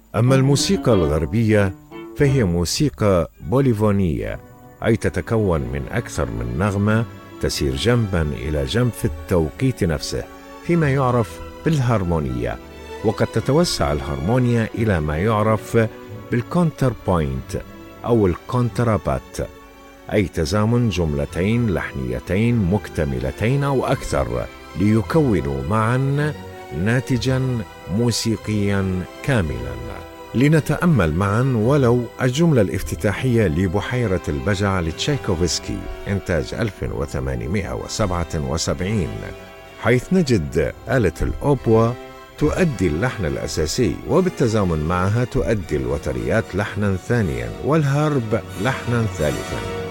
أما الموسيقى الغربية فهي موسيقى بوليفونية، أي تتكون من أكثر من نغمة تسير جنباً إلى جنب في التوقيت نفسه، فيما يعرف بالهارمونية. وقد تتوسع الهارمونيا إلى ما يعرف بالكونتر بوينت أو الكونترابات، أي تزامن جملتين لحنيتين مكتملتين أو أكثر ليكونوا معاً ناتجاً موسيقياً كاملاً. لنتأمل معاً ولو الجملة الافتتاحية لبحيرة البجع لتشايكوفسكي إنتاج 1877، حيث نجد آلة الأوبوا تؤدي اللحن الأساسي، وبالتزامن معها تؤدي الوتريات لحناً ثانياً والهارب لحناً ثالثاً.